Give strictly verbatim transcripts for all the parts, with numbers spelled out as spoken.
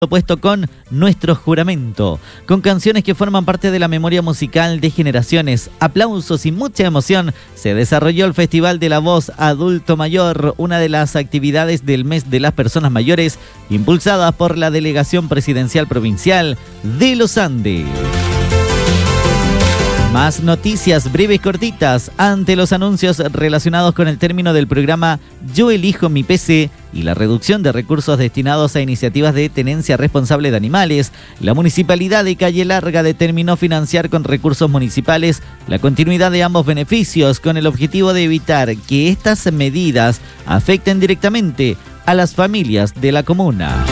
Puesto con Nuestro Juramento, con canciones que forman parte de la memoria musical de generaciones, aplausos y mucha emoción, se desarrolló el Festival de la Voz Adulto Mayor, una de las actividades del mes de las personas mayores, impulsada por la Delegación Presidencial Provincial de los Andes. Más noticias breves cortitas ante los anuncios relacionados con el término del programa Yo Elijo Mi P C y la reducción de recursos destinados a iniciativas de tenencia responsable de animales. La Municipalidad de Calle Larga determinó financiar con recursos municipales la continuidad de ambos beneficios con el objetivo de evitar que estas medidas afecten directamente a las familias de la comuna.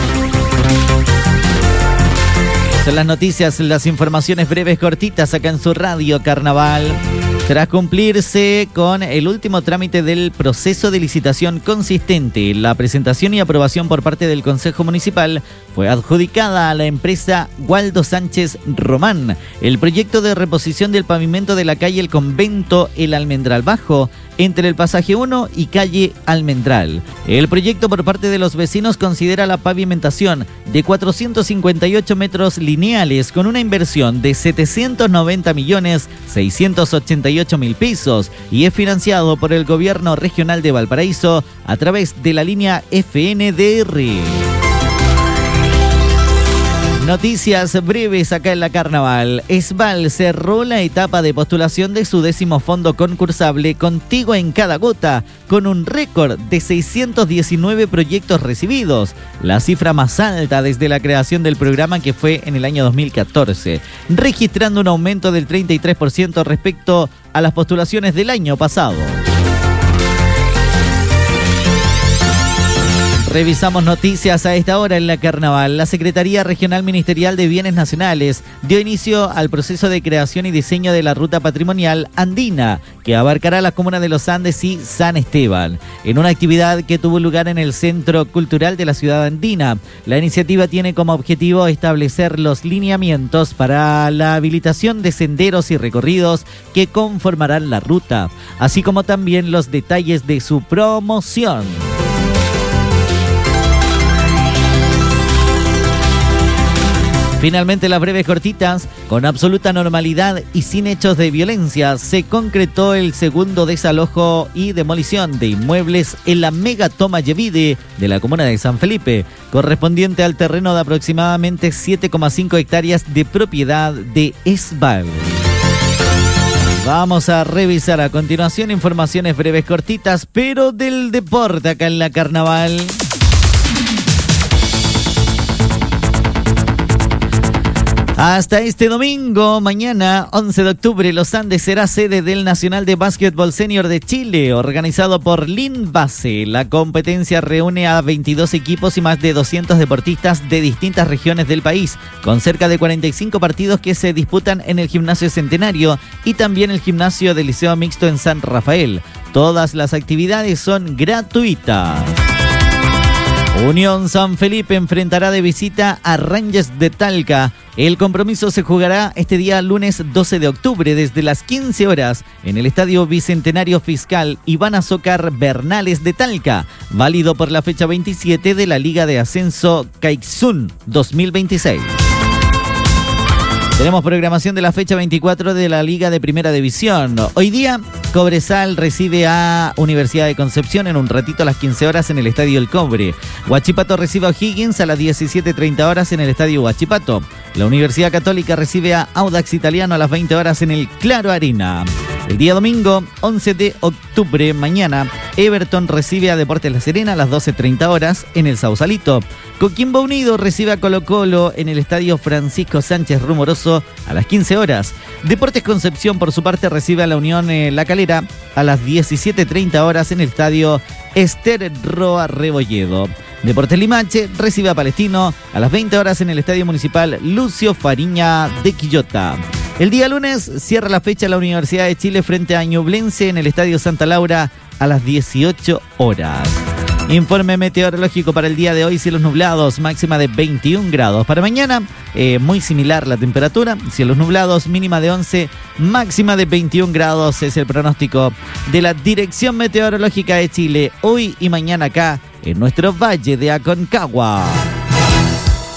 Son las noticias, las informaciones breves cortitas acá en su radio Carnaval. Tras cumplirse con el último trámite del proceso de licitación consistente, la presentación y aprobación por parte del Consejo Municipal fue adjudicada a la empresa Waldo Sánchez Román el proyecto de reposición del pavimento de la calle El Convento El Almendral Bajo entre el pasaje uno y calle Almendral. El proyecto por parte de los vecinos considera la pavimentación de cuatrocientos cincuenta y ocho metros lineales con una inversión de setecientos noventa millones seiscientos ochenta y ocho mil pesos y es financiado por el Gobierno Regional de Valparaíso a través de la línea F N D R. Noticias breves acá en la Carnaval. Esbal cerró la etapa de postulación de su décimo fondo concursable Contigo en Cada Gota, con un récord de seiscientos diecinueve proyectos recibidos, la cifra más alta desde la creación del programa, que fue en el año dos mil catorce, registrando un aumento del treinta y tres por ciento respecto a las postulaciones del año pasado. Revisamos noticias a esta hora en la Carnaval. La Secretaría Regional Ministerial de Bienes Nacionales dio inicio al proceso de creación y diseño de la Ruta Patrimonial Andina, que abarcará la comuna de Los Andes y San Esteban, en una actividad que tuvo lugar en el Centro Cultural de la ciudad andina. La iniciativa tiene como objetivo establecer los lineamientos para la habilitación de senderos y recorridos que conformarán la ruta, así como también los detalles de su promoción. Finalmente, las breves cortitas. Con absoluta normalidad y sin hechos de violencia, se concretó el segundo desalojo y demolición de inmuebles en la mega toma Yevide de la comuna de San Felipe, correspondiente al terreno de aproximadamente siete coma cinco hectáreas de propiedad de Esbal. Vamos a revisar a continuación informaciones breves cortitas, pero del deporte acá en la Carnaval. Hasta este domingo, mañana, once de octubre, Los Andes será sede del Nacional de Básquetbol Senior de Chile, organizado por Linbase. La competencia reúne a veintidós equipos y más de doscientos deportistas de distintas regiones del país, con cerca de cuarenta y cinco partidos que se disputan en el Gimnasio Centenario y también el Gimnasio del Liceo Mixto en San Rafael. Todas las actividades son gratuitas. Unión San Felipe enfrentará de visita a Rangers de Talca. El compromiso se jugará este día lunes doce de octubre desde las quince horas en el Estadio Bicentenario Fiscal Iván Azócar Bernales de Talca, válido por la fecha veintisiete de la Liga de Ascenso Caixún dos mil veintiséis. Tenemos programación de la fecha veinticuatro de la Liga de Primera División. Hoy día, Cobresal recibe a Universidad de Concepción en un ratito a las quince horas en el Estadio El Cobre. Huachipato recibe a O'Higgins a las diecisiete treinta horas en el Estadio Huachipato. La Universidad Católica recibe a Audax Italiano a las veinte horas en el Claro Arena. El día domingo, once de octubre, mañana, Everton recibe a Deportes La Serena a las doce treinta horas en el Sausalito. Coquimbo Unido recibe a Colo Colo en el Estadio Francisco Sánchez Rumoroso a las quince horas. Deportes Concepción, por su parte, recibe a la Unión eh, La Calera a las diecisiete treinta horas en el Estadio Ester Roa Rebolledo. Deportes Limache recibe a Palestino a las veinte horas en el Estadio Municipal Lucio Fariña de Quillota. El día lunes cierra la fecha la Universidad de Chile frente a Ñublense en el Estadio Santa Laura a las dieciocho horas. Informe meteorológico para el día de hoy: cielos nublados, máxima de veintiún grados. Para mañana, eh, muy similar la temperatura, cielos nublados, mínima de once, máxima de veintiún grados. Es el pronóstico de la Dirección Meteorológica de Chile, hoy y mañana acá en nuestro Valle de Aconcagua.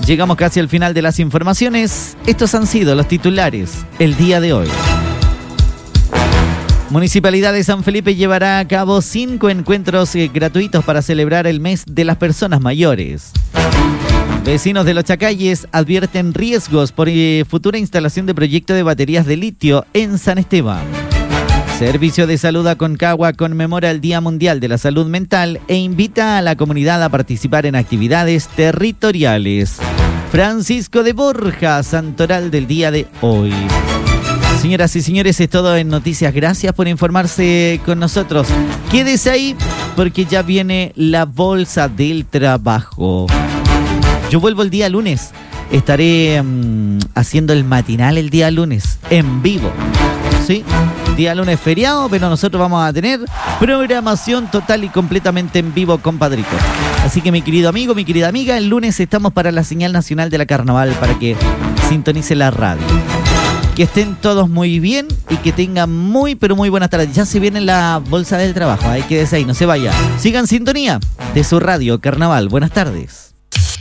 Llegamos casi al final de las informaciones. Estos han sido los titulares el día de hoy. Municipalidad de San Felipe llevará a cabo cinco encuentros eh, gratuitos para celebrar el mes de las personas mayores. Vecinos de Los Chacalles advierten riesgos por eh, futura instalación de proyecto de baterías de litio en San Esteban. Servicio de Salud Aconcagua conmemora el Día Mundial de la Salud Mental e invita a la comunidad a participar en actividades territoriales. Francisco de Borja, santoral del día de hoy. Señoras y señores, es todo en Noticias. Gracias por informarse con nosotros. Quédese ahí porque ya viene la Bolsa del Trabajo. Yo vuelvo el día lunes. Estaré um, haciendo el matinal el día lunes, en vivo. ¿Sí? Día lunes feriado, pero nosotros vamos a tener programación total y completamente en vivo, compadrito. Así que mi querido amigo, mi querida amiga, el lunes estamos para la señal nacional de la Carnaval para que sintonice la radio. Que estén todos muy bien y que tengan muy, pero muy buenas tardes. Ya se viene la Bolsa del Trabajo, ahí quédese ahí, no se vaya. Sigan sintonía de su radio Carnaval. Buenas tardes.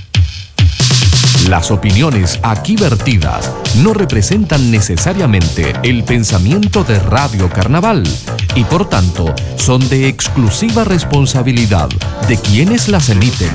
Las opiniones aquí vertidas no representan necesariamente el pensamiento de Radio Carnaval y por tanto son de exclusiva responsabilidad de quienes las emiten.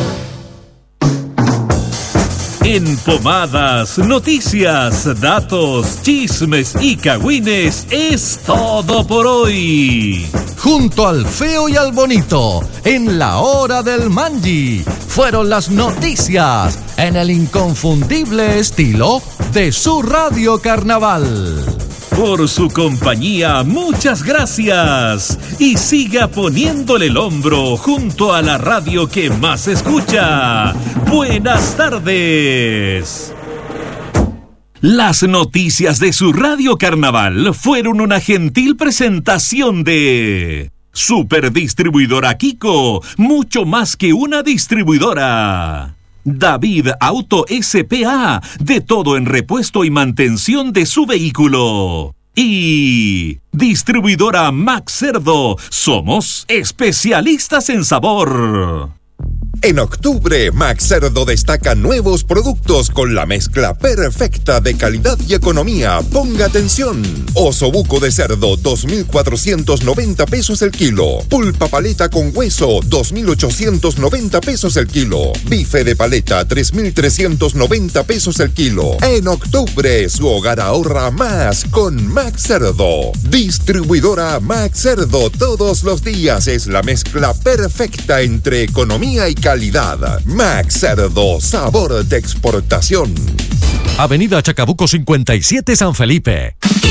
En Pomadas, noticias, datos, chismes y cagüines es todo por hoy. Junto al feo y al bonito, en la hora del Manji, fueron las noticias en el inconfundible estilo de su Radio Carnaval. Por su compañía, muchas gracias. Y siga poniéndole el hombro junto a la radio que más escucha. Buenas tardes. Las noticias de su Radio Carnaval fueron una gentil presentación de Superdistribuidora Kiko, mucho más que una distribuidora. David Auto S P A, de todo en repuesto y mantención de su vehículo. Y Distribuidora Max Cerdo, somos especialistas en sabor. En octubre, Max Cerdo destaca nuevos productos con la mezcla perfecta de calidad y economía. Ponga atención. Osobuco de cerdo, dos mil cuatrocientos noventa pesos el kilo. Pulpa paleta con hueso, dos mil ochocientos noventa pesos el kilo. Bife de paleta, tres mil trescientos noventa pesos el kilo. En octubre, su hogar ahorra más con Max Cerdo. Distribuidora Max Cerdo, todos los días es la mezcla perfecta entre economía y calidad. Calidad. Max Cerdo, sabor de exportación. Avenida Chacabuco cincuenta y siete, San Felipe.